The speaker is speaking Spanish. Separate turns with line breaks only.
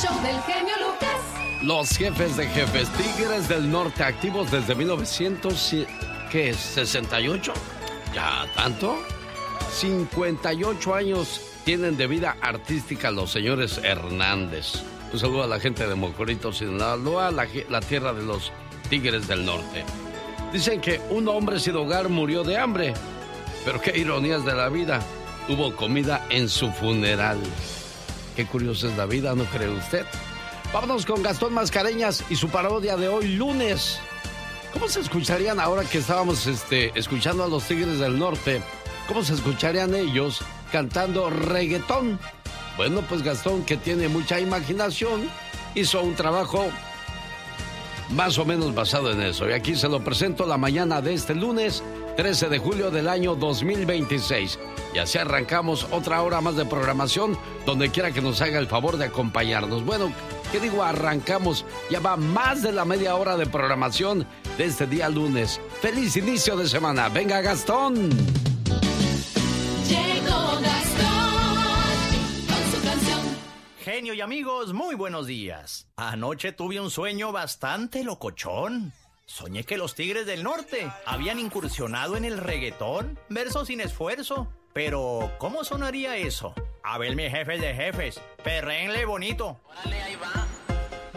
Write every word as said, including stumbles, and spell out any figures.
show del genio Lucas.
Los jefes de jefes, Tigres del Norte, activos desde mil novecientos sesenta y ocho. ¿Ya tanto? cincuenta y ocho años tienen de vida artística los señores Hernández. Un saludo a la gente de Mocorito, Sinaloa, la, la tierra de los Tigres del Norte. Dicen que un hombre sin hogar murió de hambre, pero qué ironías de la vida. Hubo comida en su funeral. Qué curiosa es la vida, ¿no cree usted? Vámonos con Gastón Mascareñas y su parodia de hoy lunes. ¿Cómo se escucharían ahora que estábamos este, escuchando a los Tigres del Norte? ¿Cómo se escucharían ellos cantando reggaetón? Bueno, pues Gastón, que tiene mucha imaginación, hizo un trabajo más o menos basado en eso. Y aquí se lo presento la mañana de este lunes, trece de julio del año dos mil veintiséis. Y así arrancamos otra hora más de programación, donde quiera que nos haga el favor de acompañarnos. Bueno, ¿qué digo? Arrancamos. Ya va más de la media hora de programación de este día lunes. ¡Feliz inicio de semana! ¡Venga, Gastón!
Llegó Gastón con su canción.
Genio y amigos, muy buenos días. Anoche tuve un sueño bastante locochón. Soñé que los Tigres del Norte habían incursionado en el reggaetón, verso sin esfuerzo. Pero, ¿cómo sonaría eso? A ver, mis jefes de jefes, perrénle bonito. Órale, ahí va.